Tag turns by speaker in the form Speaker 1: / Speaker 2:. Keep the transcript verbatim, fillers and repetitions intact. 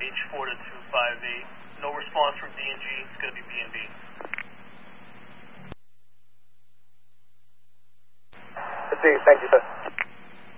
Speaker 1: Beach four to two five eight. No response from D and G. It's going to be B and B.
Speaker 2: Proceed. Thank you, sir.